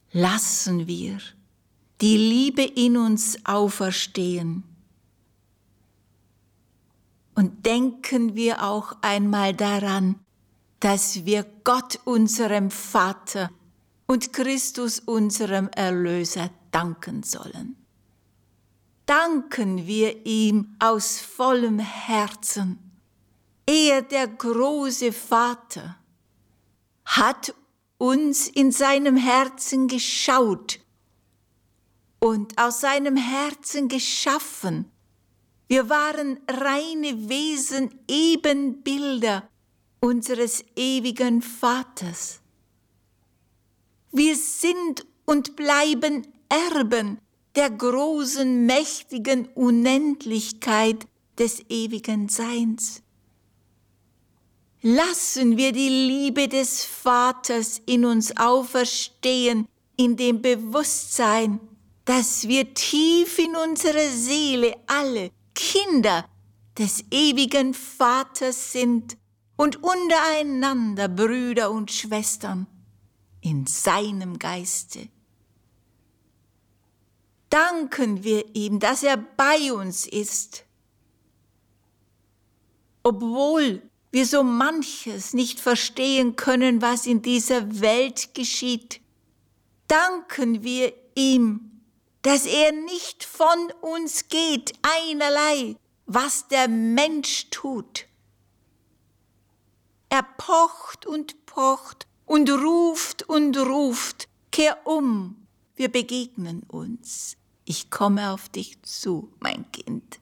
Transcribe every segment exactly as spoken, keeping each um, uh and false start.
Lassen wir die Liebe in uns auferstehen. Und denken wir auch einmal daran, dass wir Gott, unserem Vater, und Christus, unserem Erlöser, danken sollen. Danken wir ihm aus vollem Herzen. Er, der große Vater, hat uns in seinem Herzen geschaut und aus seinem Herzen geschaffen. Wir waren reine Wesen, Ebenbilder unseres ewigen Vaters. Wir sind und bleiben Erben der großen, mächtigen Unendlichkeit des ewigen Seins. Lassen wir die Liebe des Vaters in uns auferstehen, in dem Bewusstsein, dass wir tief in unserer Seele alle Kinder des ewigen Vaters sind und untereinander Brüder und Schwestern in seinem Geiste. Danken wir ihm, dass er bei uns ist, obwohl wir so manches nicht verstehen können, was in dieser Welt geschieht. Danken wir ihm, dass er nicht von uns geht, einerlei, was der Mensch tut. Er pocht und pocht und ruft und ruft, kehr um, wir begegnen uns. Ich komme auf dich zu, mein Kind.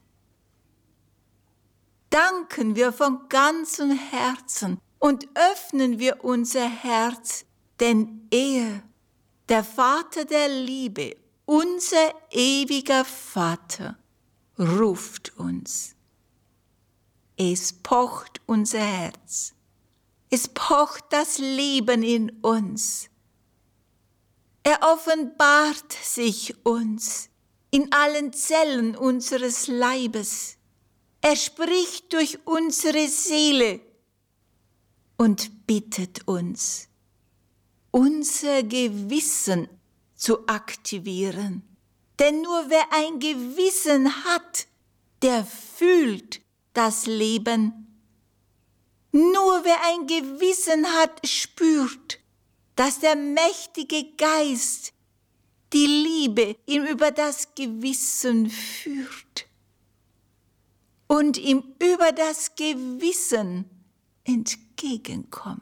Danken wir von ganzem Herzen und öffnen wir unser Herz, denn er, der Vater der Liebe, unser ewiger Vater, ruft uns. Es pocht unser Herz. Es pocht das Leben in uns. Er offenbart sich uns in allen Zellen unseres Leibes. Er spricht durch unsere Seele und bittet uns, unser Gewissen zu aktivieren. Denn nur wer ein Gewissen hat, der fühlt das Leben. Nur wer ein Gewissen hat, spürt, dass der mächtige Geist die Liebe ihm über das Gewissen führt und ihm über das Gewissen entgegenkommt.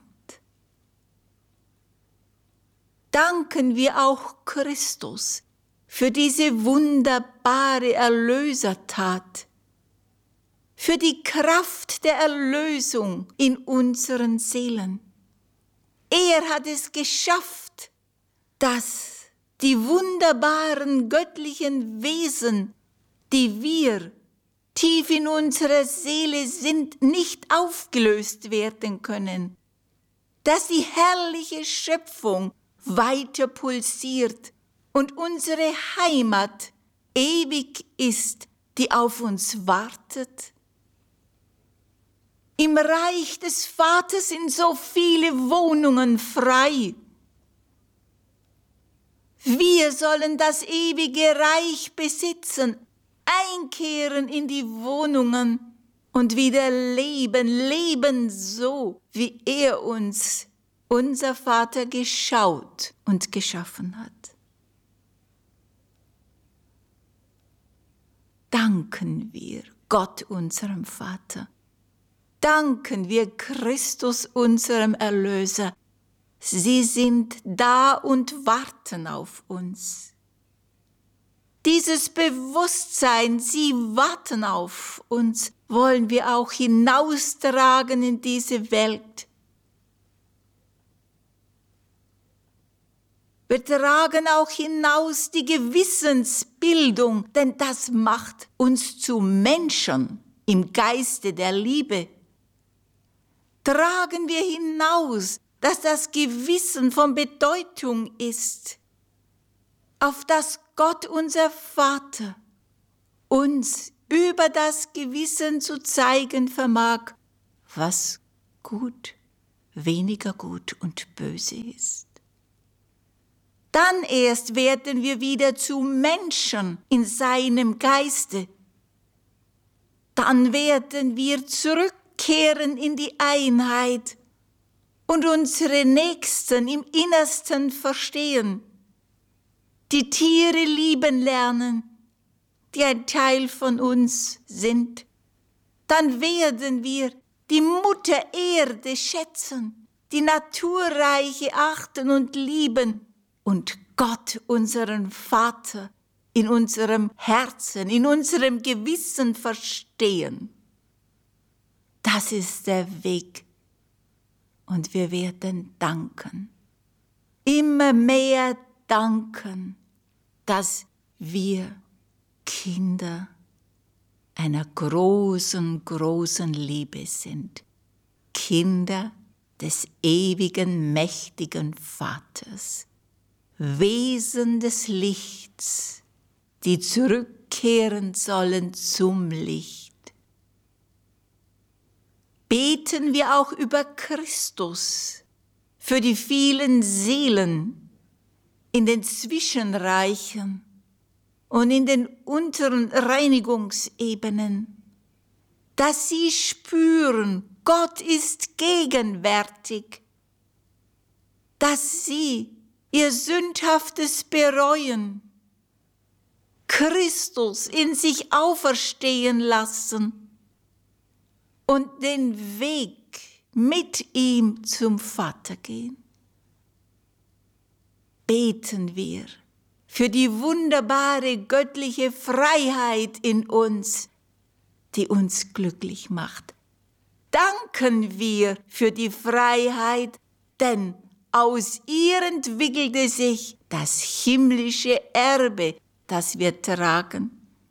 Danken wir auch Christus für diese wunderbare Erlösertat, für die Kraft der Erlösung in unseren Seelen. Er hat es geschafft, dass die wunderbaren göttlichen Wesen, die wir tief in unserer Seele sind, nicht aufgelöst werden können, dass die herrliche Schöpfung weiter pulsiert und unsere Heimat ewig ist, die auf uns wartet. Im Reich des Vaters sind so viele Wohnungen frei. Wir sollen das ewige Reich besitzen, einkehren in die Wohnungen und wieder leben, leben so, wie er uns, unser Vater, geschaut und geschaffen hat. Danken wir Gott, unserem Vater. Danken wir Christus, unserem Erlöser. Sie sind da und warten auf uns. Dieses Bewusstsein, sie warten auf uns, wollen wir auch hinaustragen in diese Welt. Wir tragen auch hinaus die Gewissensbildung, denn das macht uns zu Menschen im Geiste der Liebe. Tragen wir hinaus, dass das Gewissen von Bedeutung ist, auf das Gott, unser Vater, uns über das Gewissen zu zeigen vermag, was gut, weniger gut und böse ist. Dann erst werden wir wieder zu Menschen in seinem Geiste. Dann werden wir zurückkehren in die Einheit und unsere Nächsten im Innersten verstehen, die Tiere lieben lernen, die ein Teil von uns sind. Dann werden wir die Mutter Erde schätzen, die Naturreiche achten und lieben und Gott, unseren Vater, in unserem Herzen, in unserem Gewissen verstehen. Das ist der Weg. Und wir werden danken, immer mehr danken, dass wir Kinder einer großen, großen Liebe sind. Kinder des ewigen, mächtigen Vaters. Wesen des Lichts, die zurückkehren sollen zum Licht. Beten wir auch über Christus, für die vielen Seelen in den Zwischenreichen und in den unteren Reinigungsebenen, dass sie spüren, Gott ist gegenwärtig, dass sie ihr Sündhaftes bereuen, Christus in sich auferstehen lassen und den Weg mit ihm zum Vater gehen. Beten wir für die wunderbare göttliche Freiheit in uns, die uns glücklich macht. Danken wir für die Freiheit, denn aus ihr entwickelte sich das himmlische Erbe, das wir tragen.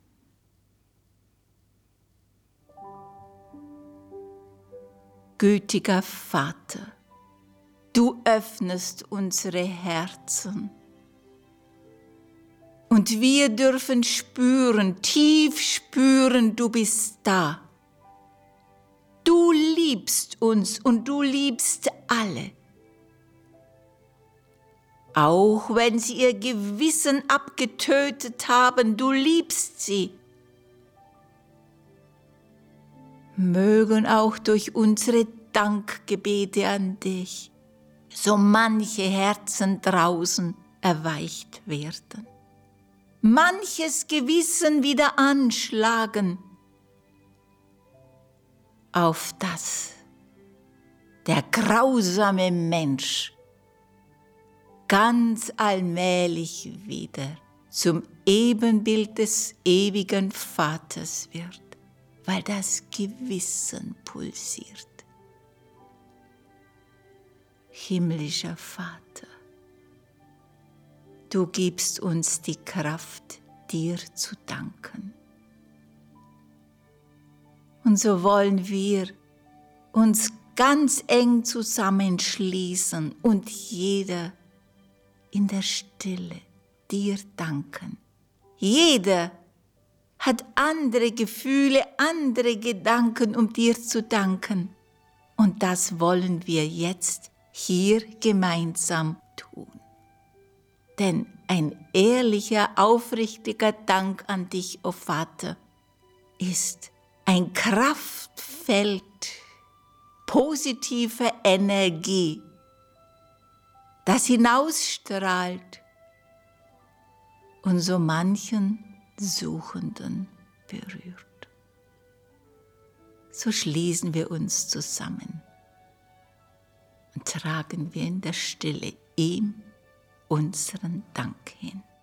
Gütiger Vater, du öffnest unsere Herzen. Und wir dürfen spüren, tief spüren, du bist da. Du liebst uns und du liebst alle. Auch wenn sie ihr Gewissen abgetötet haben, du liebst sie. Mögen auch durch unsere Dankgebete an dich so manche Herzen draußen erweicht werden. Manches Gewissen wieder anschlagen, auf das der grausame Mensch ganz allmählich wieder zum Ebenbild des ewigen Vaters wird, weil das Gewissen pulsiert. Himmlischer Vater, du gibst uns die Kraft, dir zu danken. Und so wollen wir uns ganz eng zusammenschließen und jeder in der Stille dir danken. Jeder hat andere Gefühle, andere Gedanken, um dir zu danken. Und das wollen wir jetzt hier gemeinsam tun. Denn ein ehrlicher, aufrichtiger Dank an dich, o Vater, ist ein Kraftfeld positiver Energie, das hinausstrahlt und so manchen Suchenden berührt. So schließen wir uns zusammen und tragen wir in der Stille ihm unseren Dank hin.